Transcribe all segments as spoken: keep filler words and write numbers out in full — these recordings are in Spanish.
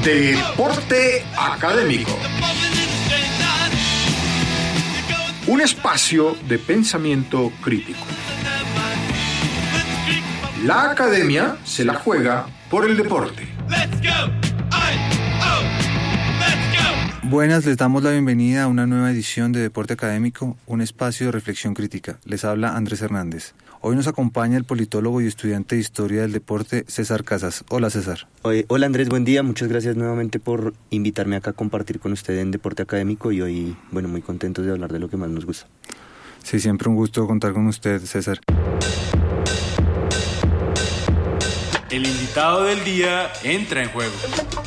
Deporte Académico. Un espacio de pensamiento crítico. La academia se la juega por el deporte. Buenas, les damos la bienvenida a una nueva edición de Deporte Académico, un espacio de reflexión crítica. Les habla Andrés Hernández. Hoy nos acompaña el politólogo y estudiante de Historia del Deporte, César Casas. Hola, César. Hola, Andrés, buen día. Muchas gracias nuevamente por invitarme acá a compartir con usted en Deporte Académico y hoy, bueno, muy contentos de hablar de lo que más nos gusta. Sí, siempre un gusto contar con usted, César. El invitado del día entra en juego.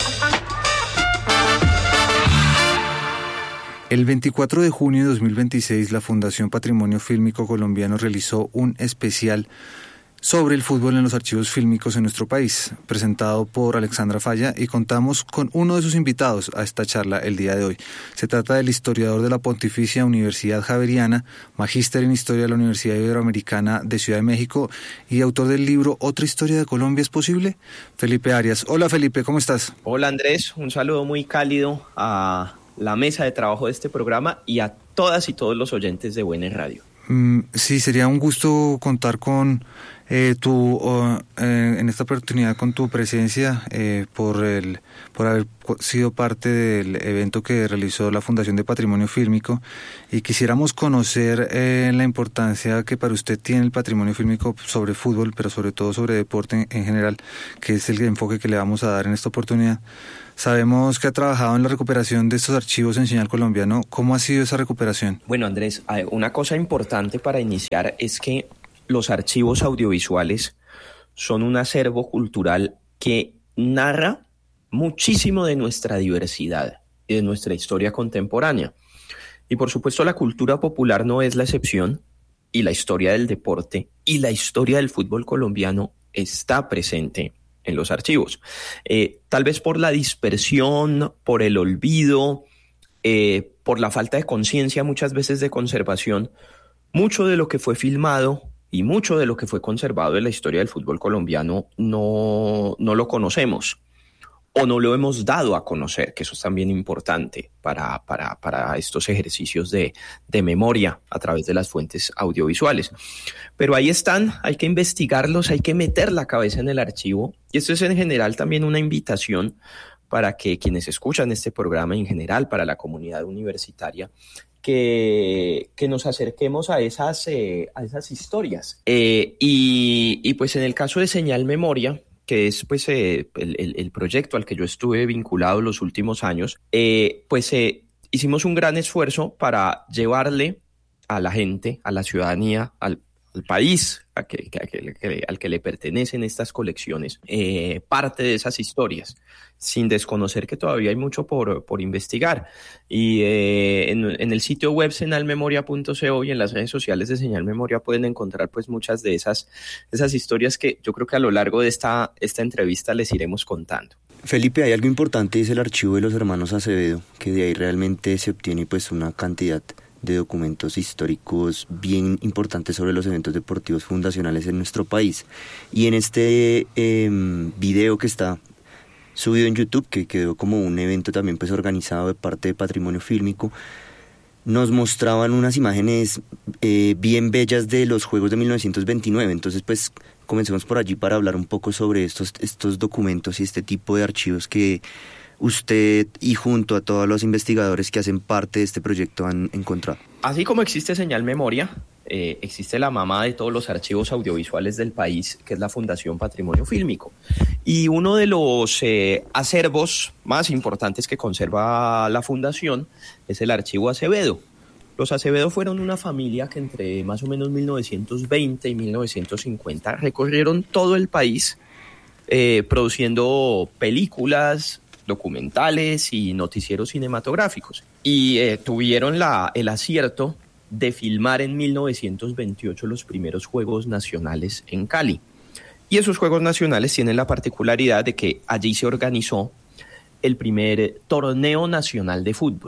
El veinticuatro de junio de dos mil veintiséis, la Fundación Patrimonio Fílmico Colombiano realizó un especial sobre el fútbol en los archivos fílmicos en nuestro país, presentado por Alexandra Falla, y contamos con uno de sus invitados a esta charla el día de hoy. Se trata del historiador de la Pontificia Universidad Javeriana, magíster en Historia de la Universidad Iberoamericana de Ciudad de México y autor del libro ¿Otra historia de Colombia es posible?, Felipe Arias. Hola, Felipe, ¿cómo estás? Hola, Andrés, un saludo muy cálido a la mesa de trabajo de este programa y a todas y todos los oyentes de Buena Radio. Mm, sí, sería un gusto contar con eh, tu, uh, eh, en esta oportunidad con tu presencia eh, por el por haber sido parte del evento que realizó la Fundación de Patrimonio Fílmico, y quisiéramos conocer eh, la importancia que para usted tiene el patrimonio fílmico sobre fútbol, pero sobre todo sobre deporte en, en general, que es el enfoque que le vamos a dar en esta oportunidad. Sabemos que ha trabajado en la recuperación de estos archivos en Señal Colombia, ¿no? ¿Cómo ha sido esa recuperación? Bueno, Andrés, una cosa importante para iniciar es que los archivos audiovisuales son un acervo cultural que narra muchísimo de nuestra diversidad y de nuestra historia contemporánea. Y por supuesto la cultura popular no es la excepción, y la historia del deporte y la historia del fútbol colombiano está presente en los archivos. Eh, tal vez por la dispersión, por el olvido, eh, por la falta de conciencia muchas veces de conservación, mucho de lo que fue filmado y mucho de lo que fue conservado en la historia del fútbol colombiano no, no lo conocemos o no lo hemos dado a conocer, que eso es también importante para, para, para estos ejercicios de, de memoria a través de las fuentes audiovisuales. Pero ahí están, hay que investigarlos, hay que meter la cabeza en el archivo, y esto es en general también una invitación para que quienes escuchan este programa, en general para la comunidad universitaria, que, que nos acerquemos a esas, eh, a esas historias. Eh, y, y pues en el caso de Señal Memoria, que es pues eh, el, el, el proyecto al que yo estuve vinculado los últimos años, eh, pues eh, hicimos un gran esfuerzo para llevarle a la gente, a la ciudadanía, al, al país a que, a que, que, al que le pertenecen estas colecciones, eh, parte de esas historias, sin desconocer que todavía hay mucho por, por investigar. Y eh, en, en el sitio web señalmemoria punto co y en las redes sociales de Señal Memoria pueden encontrar pues muchas de esas, esas historias que yo creo que a lo largo de esta, esta entrevista les iremos contando. Felipe, hay algo importante, es el archivo de los hermanos Acevedo, que de ahí realmente se obtiene pues una cantidad de documentos históricos bien importantes sobre los eventos deportivos fundacionales en nuestro país. Y en este eh, video que está subido en YouTube, que quedó como un evento también pues organizado de parte de Patrimonio Fílmico, nos mostraban unas imágenes eh, bien bellas de los Juegos de mil novecientos veintinueve. Entonces pues comencemos por allí para hablar un poco sobre estos, estos documentos y este tipo de archivos que usted y junto a todos los investigadores que hacen parte de este proyecto han encontrado. Así como existe Señal Memoria, eh, existe la mamá de todos los archivos audiovisuales del país, que es la Fundación Patrimonio Fílmico. Y uno de los eh, acervos más importantes que conserva la Fundación es el archivo Acevedo. Los Acevedo fueron una familia que entre más o menos mil novecientos veinte y mil novecientos cincuenta recorrieron todo el país eh, produciendo películas, documentales y noticieros cinematográficos, y eh, tuvieron la, el acierto de filmar en mil novecientos veintiocho los primeros Juegos Nacionales en Cali. Y esos Juegos Nacionales tienen la particularidad de que allí se organizó el primer torneo nacional de fútbol.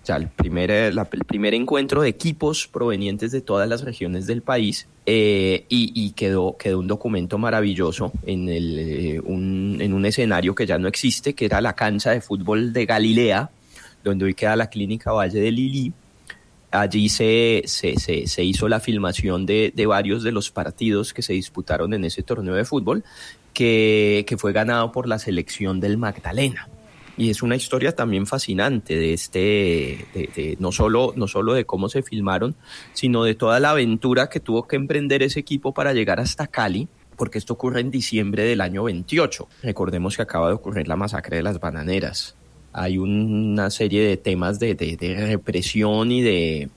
o sea, el primer, la, el primer encuentro de equipos provenientes de todas las regiones del país, eh, y, y quedó, quedó un documento maravilloso en, el, eh, un, en un escenario que ya no existe, que era la cancha de fútbol de Galilea, donde hoy queda la clínica Valle de Lili. Allí se, se, se, se hizo la filmación de, de varios de los partidos que se disputaron en ese torneo de fútbol, que, que fue ganado por la selección del Magdalena. Y es una historia también fascinante de este, de, de, no solo, no solo de cómo se filmaron, sino de toda la aventura que tuvo que emprender ese equipo para llegar hasta Cali, porque esto ocurre en diciembre del año veintiocho. Recordemos que acaba de ocurrir la masacre de las Bananeras. Hay una serie de temas de, de, de represión y de,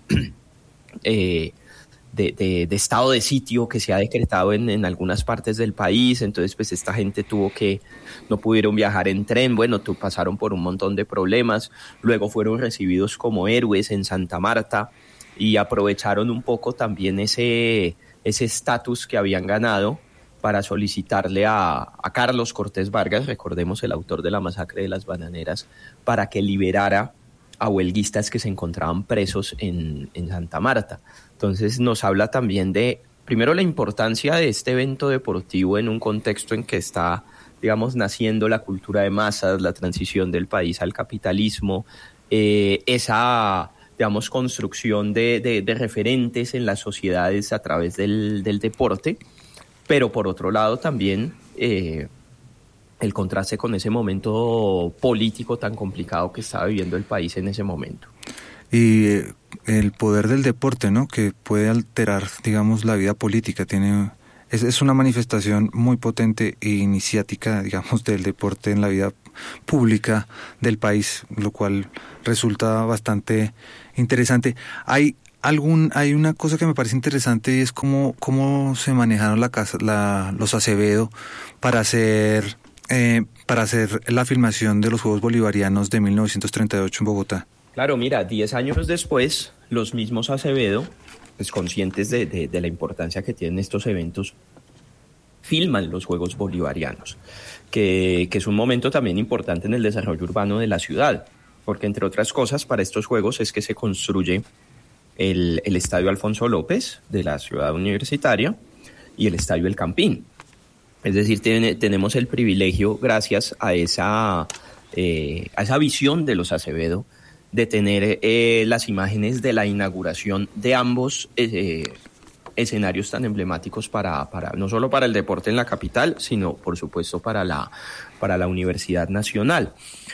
eh, de, de, de estado de sitio que se ha decretado en, en algunas partes del país. Entonces, pues esta gente tuvo que, no pudieron viajar en tren, bueno, tu, pasaron por un montón de problemas, luego fueron recibidos como héroes en Santa Marta y aprovecharon un poco también ese ese estatus que habían ganado para solicitarle a, a Carlos Cortés Vargas, recordemos el autor de la masacre de las Bananeras, para que liberara a huelguistas que se encontraban presos en, en Santa Marta. Entonces nos habla también de, primero, la importancia de este evento deportivo en un contexto en que está, digamos, naciendo la cultura de masas, la transición del país al capitalismo, eh, esa, digamos, construcción de, de, de referentes en las sociedades a través del, del deporte, pero por otro lado también eh, el contraste con ese momento político tan complicado que estaba viviendo el país en ese momento. Y eh, el poder del deporte, ¿no? Que puede alterar, digamos, la vida política. Tiene es, es una manifestación muy potente e iniciática, digamos, del deporte en la vida pública del país, lo cual resulta bastante interesante. Hay algún hay una cosa que me parece interesante y es cómo cómo se manejaron la casa la los Acevedo para hacer eh, para hacer la filmación de los Juegos Bolivarianos de mil novecientos treinta y ocho en Bogotá. Claro, mira, diez años después, los mismos Acevedo, pues conscientes de, de, de la importancia que tienen estos eventos, filman los Juegos Bolivarianos, que, que es un momento también importante en el desarrollo urbano de la ciudad, porque entre otras cosas, para estos Juegos es que se construye el, el Estadio Alfonso López de la ciudad universitaria y el Estadio El Campín. Es decir, tiene, tenemos el privilegio, gracias a esa, eh, a esa visión de los Acevedo, de tener eh, las imágenes de la inauguración de ambos eh, escenarios tan emblemáticos para, para no solo para el deporte en la capital, sino por supuesto para la, para la Universidad Nacional.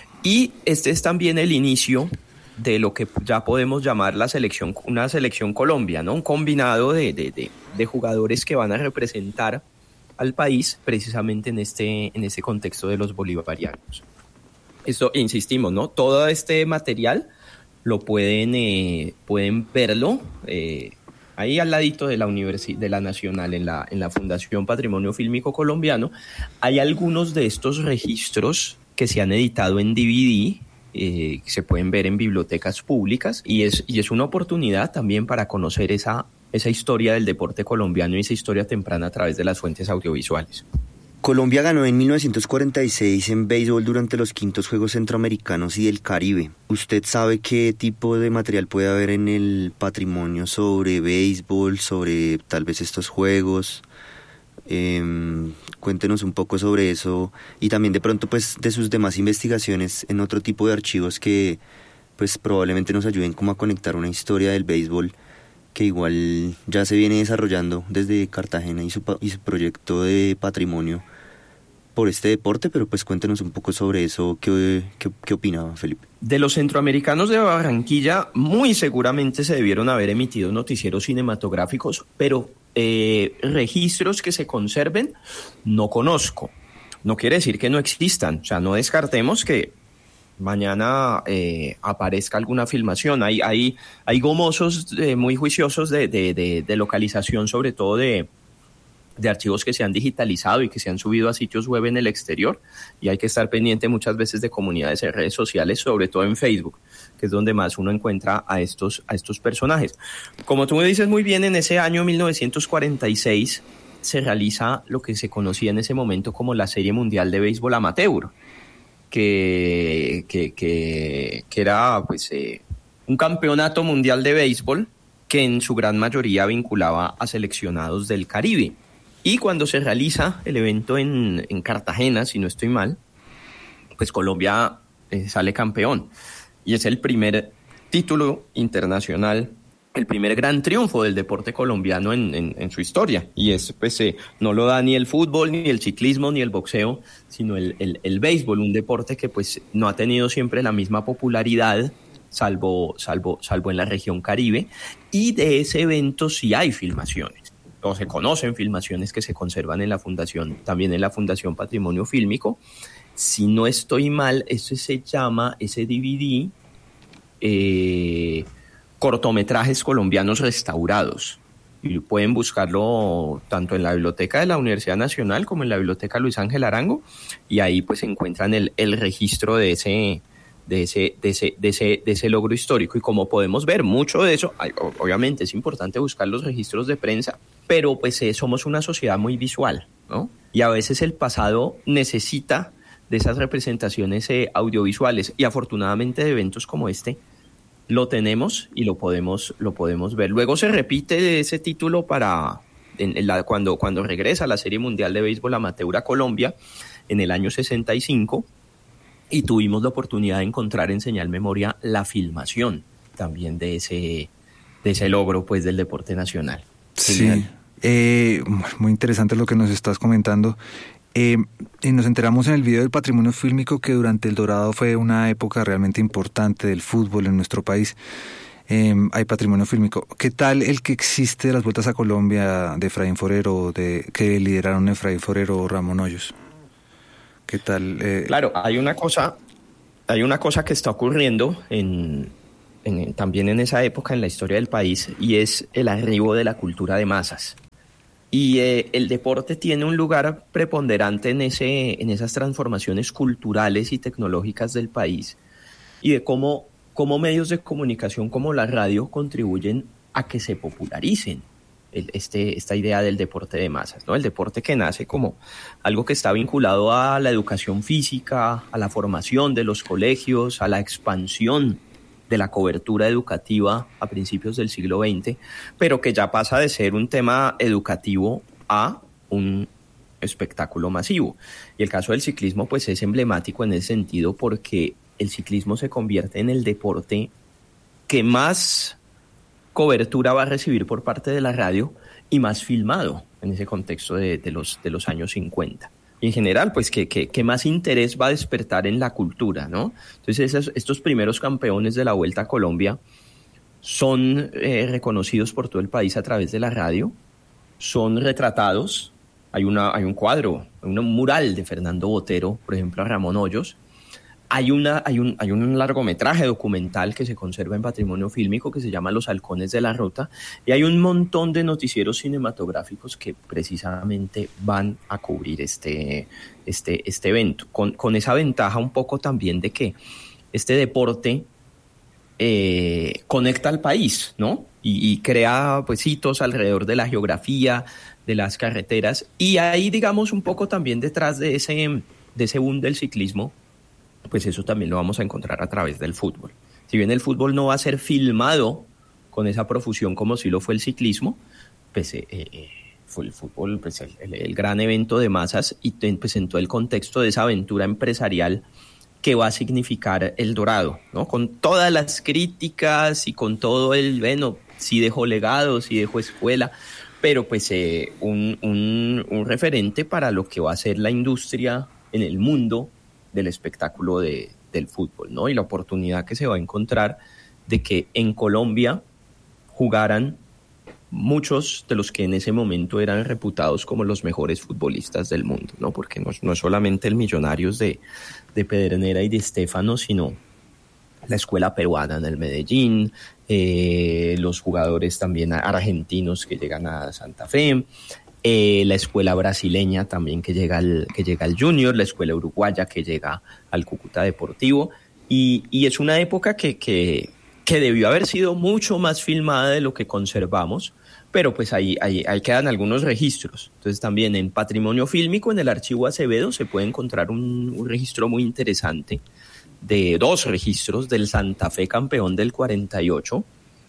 Y este es también el inicio de lo que ya podemos llamar la selección, una selección Colombia, ¿no? Un combinado de, de, de, de jugadores que van a representar al país precisamente en este, en este contexto de los bolivarianos. Esto, insistimos, ¿no? Todo este material lo pueden, eh, pueden verlo eh, ahí al ladito de la Universidad de la Nacional, en la, en la Fundación Patrimonio Fílmico Colombiano. Hay algunos de estos registros que se han editado en D V D, eh, que se pueden ver en bibliotecas públicas, y es, y es una oportunidad también para conocer esa, esa historia del deporte colombiano y esa historia temprana a través de las fuentes audiovisuales. Colombia ganó en mil novecientos cuarenta y seis en béisbol durante los quintos Juegos Centroamericanos y del Caribe. ¿Usted sabe qué tipo de material puede haber en el patrimonio sobre béisbol, sobre tal vez estos juegos? Eh, cuéntenos un poco sobre eso y también de pronto pues de sus demás investigaciones en otro tipo de archivos que pues probablemente nos ayuden como a conectar una historia del béisbol que igual ya se viene desarrollando desde Cartagena y su, y su proyecto de patrimonio por este deporte, pero pues cuéntenos un poco sobre eso. ¿Qué, qué, qué opinaba Felipe? De los centroamericanos de Barranquilla, muy seguramente se debieron haber emitido noticieros cinematográficos, pero eh, registros que se conserven no conozco. No quiere decir que no existan, o sea, no descartemos que mañana eh, aparezca alguna filmación. Hay, hay, hay gomosos eh, muy juiciosos de, de, de, de localización, sobre todo de, de archivos que se han digitalizado y que se han subido a sitios web en el exterior, y hay que estar pendiente muchas veces de comunidades en redes sociales, sobre todo en Facebook, que es donde más uno encuentra a estos, a estos personajes. Como tú me dices muy bien, en ese año mil novecientos cuarenta y seis se realiza lo que se conocía en ese momento como la Serie Mundial de Béisbol Amateur, Que, que, que, que era pues eh, un campeonato mundial de béisbol que en su gran mayoría vinculaba a seleccionados del Caribe. Y cuando se realiza el evento en, en Cartagena, si no estoy mal, pues Colombia eh, sale campeón. Y es el primer título internacional, el primer gran triunfo del deporte colombiano en, en, en su historia. Y es, pues, eh, no lo da ni el fútbol, ni el ciclismo, ni el boxeo, sino el, el, el béisbol, un deporte que pues no ha tenido siempre la misma popularidad, salvo, salvo, salvo en la región Caribe. Y de ese evento sí hay filmaciones, o se conocen filmaciones que se conservan en la fundación, también en la Fundación Patrimonio Fílmico. Si no estoy mal, eso se llama, ese D V D, eh, cortometrajes colombianos restaurados. Y pueden buscarlo tanto en la biblioteca de la Universidad Nacional como en la biblioteca Luis Ángel Arango, y ahí pues encuentran el, el registro de ese, de ese, de ese, de ese, de ese logro histórico. Y como podemos ver, mucho de eso, obviamente es importante buscar los registros de prensa, pero pues eh, somos una sociedad muy visual, ¿no? Y a veces el pasado necesita de esas representaciones eh, audiovisuales, y afortunadamente de eventos como este lo tenemos y lo podemos, lo podemos ver. Luego se repite ese título para en, en la, cuando, cuando regresa la Serie Mundial de Béisbol Amateur a Colombia en el año sesenta y cinco, y tuvimos la oportunidad de encontrar en Señal Memoria la filmación también de ese, de ese logro pues del deporte nacional. Sí, eh, muy interesante lo que nos estás comentando. Eh, y nos enteramos en el video del Patrimonio Fílmico que durante el Dorado fue una época realmente importante del fútbol en nuestro país. Eh, hay patrimonio fílmico. ¿Qué tal el que existe de las Vueltas a Colombia de Efraín Forero, de, que lideraron Efraín Forero o Ramón Hoyos? ¿Qué tal? Eh... Claro, hay una cosa, hay una cosa que está ocurriendo en, en, también en esa época en la historia del país, y es el arribo de la cultura de masas. Y eh, el deporte tiene un lugar preponderante en, ese, en esas transformaciones culturales y tecnológicas del país, y de cómo, cómo medios de comunicación como la radio contribuyen a que se popularicen el, este, esta idea del deporte de masas, ¿no? El deporte que nace como algo que está vinculado a la educación física, a la formación de los colegios, a la expansión de la cobertura educativa a principios del siglo veinte, pero que ya pasa de ser un tema educativo a un espectáculo masivo. Y el caso del ciclismo pues es emblemático en ese sentido, porque el ciclismo se convierte en el deporte que más cobertura va a recibir por parte de la radio y más filmado en ese contexto de, de, los, de los años cincuenta. Y en general, pues, que, que, que más interés va a despertar en la cultura, ¿no? Entonces, esos, estos primeros campeones de la Vuelta a Colombia son eh, reconocidos por todo el país a través de la radio, son retratados. Hay, una, hay un cuadro, un mural de Fernando Botero, por ejemplo, a Ramón Hoyos. Hay, una, hay, un, hay un largometraje documental que se conserva en Patrimonio Fílmico que se llama Los Halcones de la Ruta, y hay un montón de noticieros cinematográficos que precisamente van a cubrir este, este, este evento, con, con esa ventaja un poco también de que este deporte eh, conecta al país, ¿no? Y, y crea pues hitos alrededor de la geografía, de las carreteras, y ahí digamos un poco también detrás de ese, de ese boom del ciclismo, pues eso también lo vamos a encontrar a través del fútbol. Si bien el fútbol no va a ser filmado con esa profusión como sí lo fue el ciclismo, pues eh, eh, fue el fútbol pues el, el, el gran evento de masas, y pues en todo el contexto de esa aventura empresarial que va a significar el Dorado, ¿no? Con todas las críticas y con todo el, bueno, sí dejó legado, sí dejó escuela, pero pues eh, un, un, un referente para lo que va a ser la industria en el mundo del espectáculo de, del fútbol, ¿no? Y la oportunidad que se va a encontrar de que en Colombia jugaran muchos de los que en ese momento eran reputados como los mejores futbolistas del mundo, ¿no? Porque no, no es solamente el Millonarios de, de Pedernera y de Estéfano, sino la escuela peruana en el Medellín, eh, los jugadores también argentinos que llegan a Santa Fe, Eh, la escuela brasileña también que llega al, que llega al Junior, la escuela uruguaya que llega al Cúcuta Deportivo, y, y es una época que, que, que debió haber sido mucho más filmada de lo que conservamos, pero pues ahí, ahí, ahí quedan algunos registros. Entonces también en Patrimonio Fílmico, en el archivo Acevedo, se puede encontrar un, un registro muy interesante de dos registros del Santa Fe campeón del cuarenta y ocho,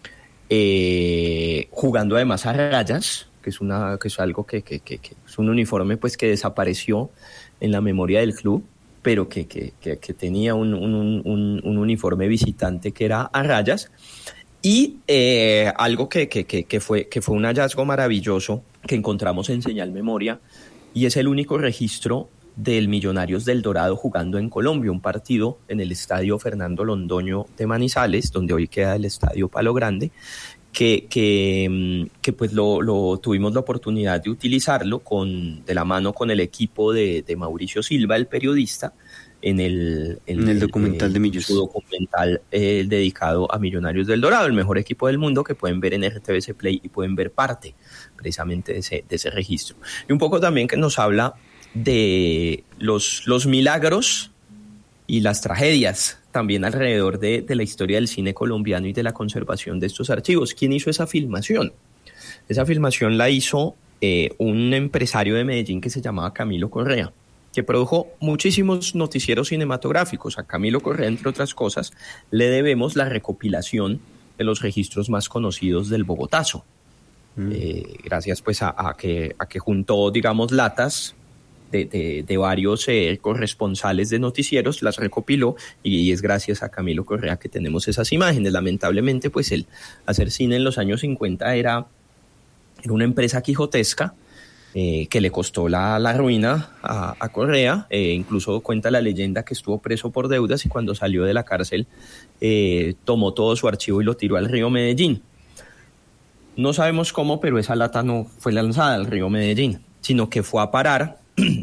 eh, jugando además a rayas, que es una que es algo que, que, que, que es un uniforme pues que desapareció en la memoria del club, pero que, que, que, que tenía un, un, un, un uniforme visitante que era a rayas. Y eh, algo que, que, que, que, fue, que fue un hallazgo maravilloso que encontramos en Señal Memoria, y es el único registro del Millonarios del Dorado jugando en Colombia, un partido en el estadio Fernando Londoño de Manizales, donde hoy queda el estadio Palo Grande, que, que, que pues lo, lo tuvimos la oportunidad de utilizarlo con, de la mano con el equipo de, de Mauricio Silva, el periodista, en el, en, en el documental el, de Millos. Su documental eh, dedicado a Millonarios del Dorado, el mejor equipo del mundo, que pueden ver en R T V C Play y pueden ver parte precisamente de ese, de ese registro. Y un poco también que nos habla de los, los milagros y las tragedias también alrededor de, de la historia del cine colombiano y de la conservación de estos archivos. ¿Quién hizo esa filmación? Esa filmación la hizo eh, un empresario de Medellín que se llamaba Camilo Correa, que produjo muchísimos noticieros cinematográficos. A Camilo Correa, entre otras cosas, le debemos la recopilación de los registros más conocidos del Bogotazo. Mm. Eh, gracias pues a, a, que, a que juntó, digamos, latas de, de, de varios eh, corresponsales de noticieros, las recopiló, y, y es gracias a Camilo Correa que tenemos esas imágenes. Lamentablemente, pues el hacer cine en los años cincuenta era, era una empresa quijotesca, Eh, que le costó la, la ruina a, a Correa. Eh, incluso cuenta la leyenda que estuvo preso por deudas y cuando salió de la cárcel eh, tomó todo su archivo y lo tiró al río Medellín. No sabemos cómo, pero esa lata no fue lanzada al río Medellín, sino que fue a parar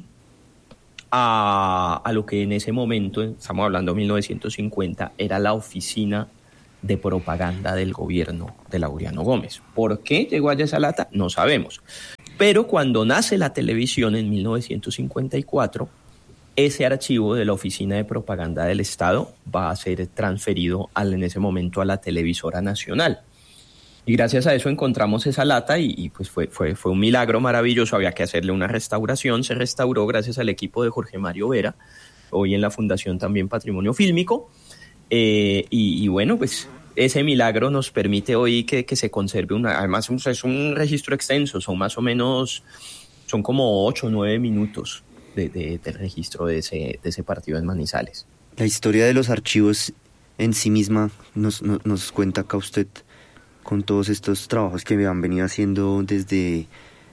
a, a lo que en ese momento, estamos hablando de mil novecientos cincuenta, era la oficina de propaganda del gobierno de Laureano Gómez. ¿Por qué llegó allá esa lata? No sabemos. Pero cuando nace la televisión en mil novecientos cincuenta y cuatro, ese archivo de la Oficina de Propaganda del Estado va a ser transferido al, en ese momento a la Televisora Nacional. Y gracias a eso encontramos esa lata y, y pues fue, fue, fue un milagro maravilloso. Había que hacerle una restauración. Se restauró gracias al equipo de Jorge Mario Vera, hoy en la Fundación también Patrimonio Fílmico. Eh, y, y bueno, pues ese milagro nos permite hoy que, que se conserve una, además es un registro extenso, son más o menos, son como ocho o nueve minutos de, de, de registro de ese, de ese partido en Manizales. La historia de los archivos en sí misma nos, nos, nos cuenta acá usted con todos estos trabajos que han venido haciendo desde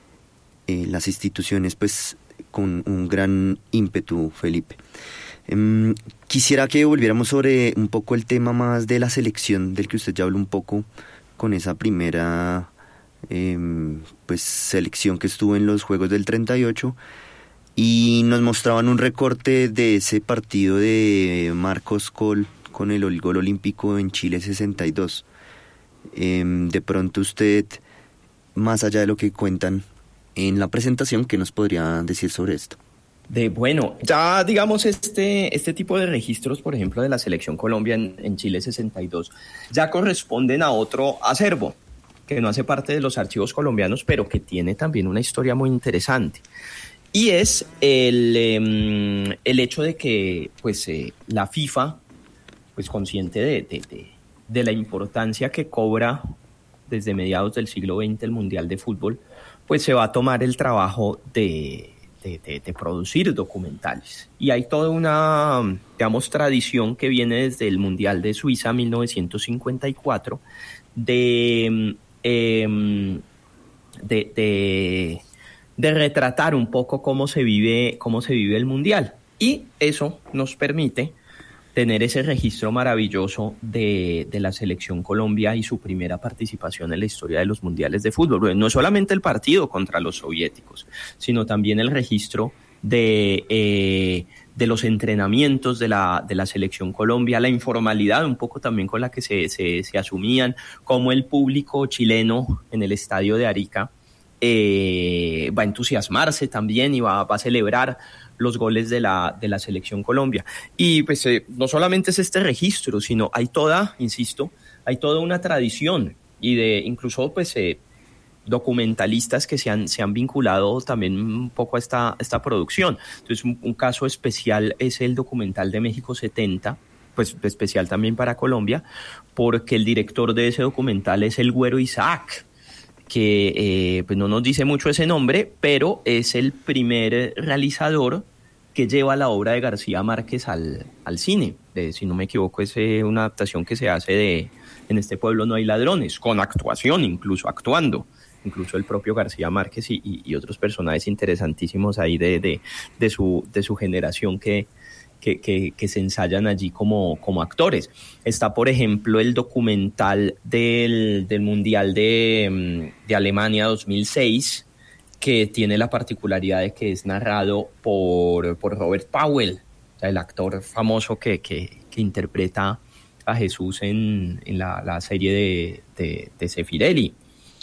eh, las instituciones, pues con un gran ímpetu, Felipe. Um, quisiera que volviéramos sobre un poco el tema más de la selección, del que usted ya habló un poco con esa primera eh, pues selección que estuvo en los Juegos del treinta y ocho, y nos mostraban un recorte de ese partido de Marcos Coll con el gol olímpico en Chile sesenta y dos. Eh, de pronto usted, más allá de lo que cuentan en la presentación, ¿qué nos podría decir sobre esto? De, bueno, ya digamos este, este tipo de registros, por ejemplo, de la Selección Colombia en, en Chile sesenta y dos, ya corresponden a otro acervo, que no hace parte de los archivos colombianos, pero que tiene también una historia muy interesante. Y es el, eh, el hecho de que pues, eh, la FIFA, pues consciente de, de, de, de la importancia que cobra desde mediados del siglo veinte el Mundial de Fútbol, pues se va a tomar el trabajo de... De, de, de producir documentales. Y hay toda una, digamos, tradición que viene desde el Mundial de Suiza mil novecientos cincuenta y cuatro de, eh, de, de, de retratar un poco cómo se vive, cómo se vive el Mundial. Y eso nos permite tener ese registro maravilloso de, de la Selección Colombia y su primera participación en la historia de los mundiales de fútbol. No solamente el partido contra los soviéticos, sino también el registro de, eh, de los entrenamientos de la, de la Selección Colombia, la informalidad un poco también con la que se, se, se asumían, cómo el público chileno en el estadio de Arica eh, va a entusiasmarse también y va, va a celebrar los goles de la, de la Selección Colombia. Y pues eh, no solamente es este registro, sino hay toda, insisto, hay toda una tradición y de incluso pues eh, documentalistas que se han, se han vinculado también un poco a esta, esta producción. Entonces un, un caso especial es el documental de México setenta, pues especial también para Colombia, porque el director de ese documental es el Güero Isaac, que eh, pues no nos dice mucho ese nombre, pero es el primer realizador que lleva la obra de García Márquez al, al cine. De, si no me equivoco, es eh, una adaptación que se hace de En este pueblo no hay ladrones, con actuación, incluso actuando. Incluso el propio García Márquez y, y, y otros personajes interesantísimos ahí de, de, de, su, de su generación que, que, que, que se ensayan allí como, como actores. Está, por ejemplo, el documental del, del Mundial de, de Alemania dos mil seis, que tiene la particularidad de que es narrado por, por Robert Powell, o sea, el actor famoso que, que, que interpreta a Jesús en, en la, la serie de, de, de Zeffirelli.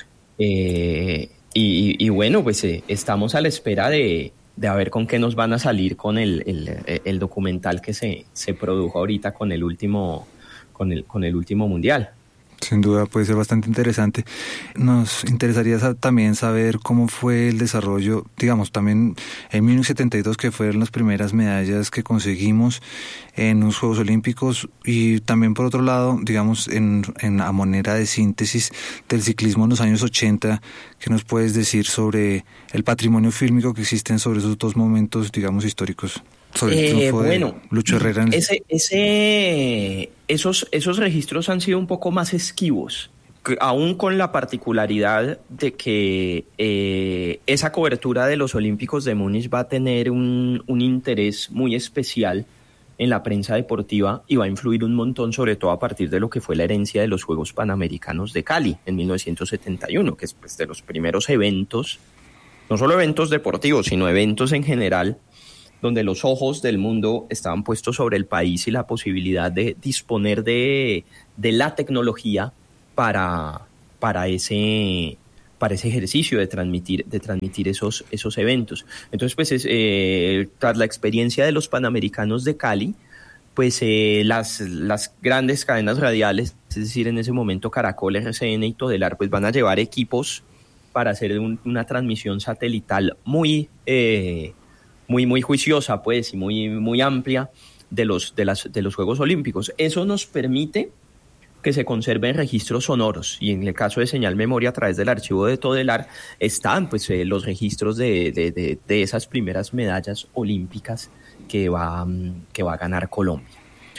Eh, y, y bueno, pues eh, estamos a la espera de, de a ver con qué nos van a salir con el, el, el documental que se, se produjo ahorita con el último, con el, con el último mundial. Sin duda puede ser bastante interesante. Nos interesaría sa- también saber cómo fue el desarrollo, digamos, también en mil novecientos setenta y dos, que fueron las primeras medallas que conseguimos en los Juegos Olímpicos, y también por otro lado, digamos, en, en a manera de síntesis del ciclismo en los años ochenta, ¿qué nos puedes decir sobre el patrimonio fílmico que existen sobre esos dos momentos, digamos, históricos? Sobre el Eh, triunfo bueno, de Lucho Herrera. En... ese, ese, esos, esos registros han sido un poco más esquivos, que, aún con la particularidad de que eh, esa cobertura de los Olímpicos de Múnich va a tener un, un interés muy especial en la prensa deportiva y va a influir un montón, sobre todo a partir de lo que fue la herencia de los Juegos Panamericanos de Cali en mil novecientos setenta y uno, que es pues, de los primeros eventos, no solo eventos deportivos, sino eventos en general, donde los ojos del mundo estaban puestos sobre el país y la posibilidad de disponer de, de la tecnología para, para, ese, para ese ejercicio de transmitir, de transmitir esos, esos eventos. Entonces, pues, es, eh, tras la experiencia de los Panamericanos de Cali, pues eh, las, las grandes cadenas radiales, es decir, en ese momento Caracol, R C N y Todelar, pues van a llevar equipos para hacer un, una transmisión satelital muy... Eh, muy muy juiciosa, pues, y muy muy amplia de los de las de los Juegos Olímpicos. Eso nos permite que se conserven registros sonoros, y en el caso de Señal Memoria, a través del archivo de Todelar están pues eh, los registros de, de, de, de esas primeras medallas olímpicas que va que va a ganar Colombia.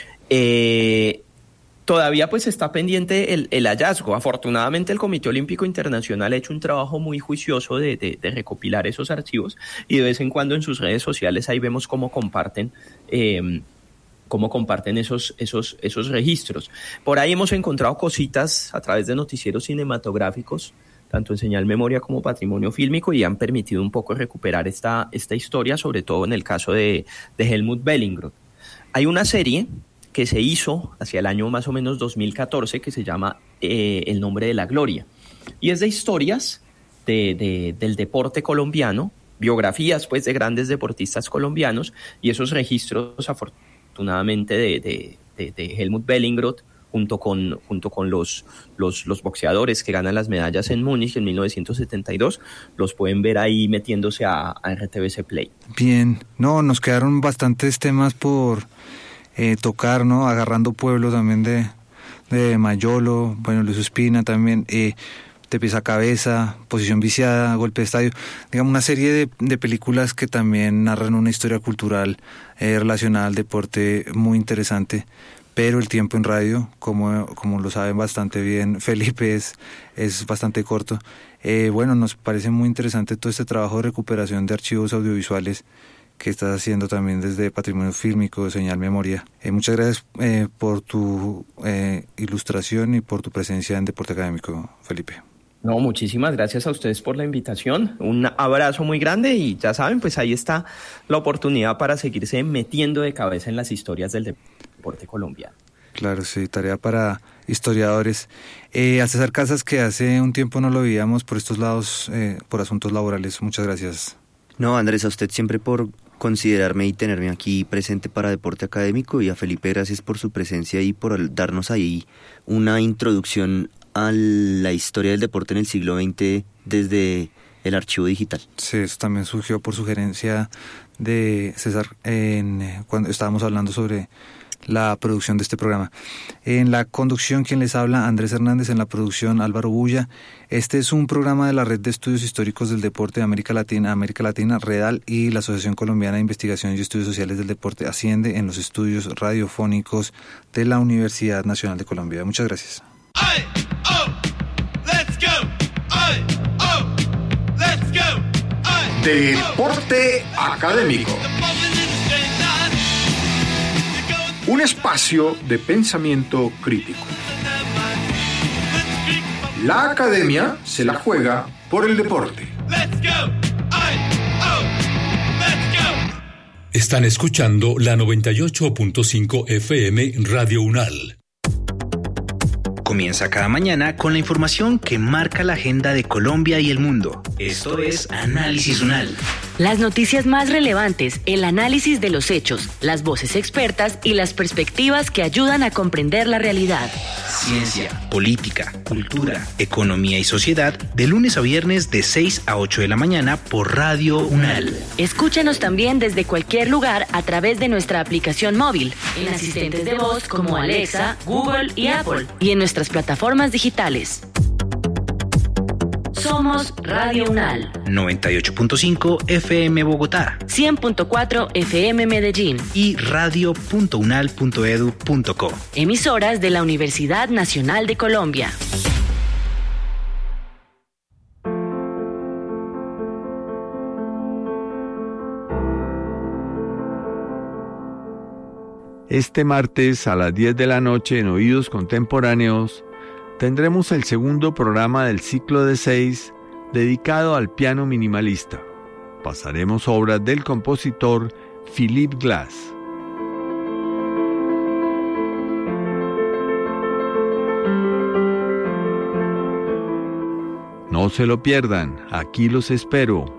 Eh, Todavía pues está pendiente el, el hallazgo. Afortunadamente el Comité Olímpico Internacional ha hecho un trabajo muy juicioso de, de, de recopilar esos archivos, y de vez en cuando en sus redes sociales ahí vemos cómo comparten eh, cómo comparten esos, esos, esos registros. Por ahí hemos encontrado cositas a través de noticieros cinematográficos, tanto en Señal Memoria como Patrimonio Fílmico, y han permitido un poco recuperar esta, esta historia, sobre todo en el caso de, de Helmut Bellingroth. Hay una serie que se hizo hacia el año más o menos dos mil catorce, que se llama eh, El Nombre de la Gloria, y es de historias de, de, del deporte colombiano, biografías pues de grandes deportistas colombianos, y esos registros afortunadamente de, de, de, de Helmut Bellingroth junto con, junto con los, los, los boxeadores que ganan las medallas en Múnich en mil novecientos setenta y dos, los pueden ver ahí metiéndose a, a R T V C Play. Bien, no, nos quedaron bastantes temas por Eh, tocar, ¿no? Agarrando Pueblo también de, de Mayolo, bueno, Luis Espina también, eh, De Pies a Cabeza, Posición Viciada, Golpe de Estadio, digamos una serie de, de películas que también narran una historia cultural eh, relacionada al deporte muy interesante, pero el tiempo en radio, como, como lo saben bastante bien Felipe, es, es bastante corto. Eh, bueno, nos parece muy interesante todo este trabajo de recuperación de archivos audiovisuales que estás haciendo también desde Patrimonio Fílmico, Señal Memoria. Eh, muchas gracias eh, por tu eh, ilustración y por tu presencia en Deporte Académico, Felipe. No, muchísimas gracias a ustedes por la invitación. Un abrazo muy grande, y ya saben, pues ahí está la oportunidad para seguirse metiendo de cabeza en las historias del deporte colombiano. Claro, sí, tarea para historiadores. Eh, a César Casas, que hace un tiempo no lo veíamos por estos lados, eh, por asuntos laborales. Muchas gracias. No, Andrés, a usted siempre por considerarme y tenerme aquí presente para Deporte Académico, y a Felipe gracias por su presencia y por darnos ahí una introducción a la historia del deporte en el siglo veinte desde el archivo digital. Sí, eso también surgió por sugerencia de César en, cuando estábamos hablando sobre la producción de este programa. En la conducción, quien les habla, Andrés Hernández. En la producción, Álvaro Bulla. Este es un programa de la Red de Estudios Históricos del Deporte de América Latina, América Latina, REDAL, y la Asociación Colombiana de Investigación y Estudios Sociales del Deporte, Asciende, en los estudios radiofónicos de la Universidad Nacional de Colombia. Muchas gracias. Ay, oh, let's go. Ay, oh, let's go. Ay, Deporte Académico. Un espacio de pensamiento crítico. La academia se la juega por el deporte. let's go. Ay, oh, let's go. Están escuchando la noventa y ocho punto cinco F M Radio UNAL. Comienza cada mañana con la información que marca la agenda de Colombia y el mundo. Esto es Análisis UNAL. Las noticias más relevantes, el análisis de los hechos, las voces expertas y las perspectivas que ayudan a comprender la realidad. Ciencia, política, cultura, economía y sociedad, de lunes a viernes de seis a ocho de la mañana por Radio UNAL. Escúchanos también desde cualquier lugar a través de nuestra aplicación móvil, en asistentes de voz como Alexa, Google y Apple, y en nuestras plataformas digitales. Somos Radio UNAL. noventa y ocho punto cinco F M Bogotá. cien punto cuatro F M Medellín. Y radio punto unal punto edu punto co. Emisoras de la Universidad Nacional de Colombia. Este martes a las diez de la noche en Oídos Contemporáneos tendremos el segundo programa del ciclo de seis dedicado al piano minimalista. Pasaremos obras del compositor Philip Glass. No se lo pierdan, aquí los espero.